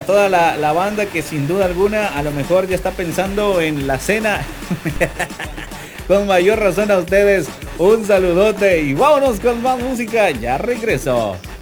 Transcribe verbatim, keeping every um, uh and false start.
toda la, la banda que sin duda alguna a lo mejor ya está pensando en la cena. Con mayor razón a ustedes, un saludote y vámonos con más música, ya regreso.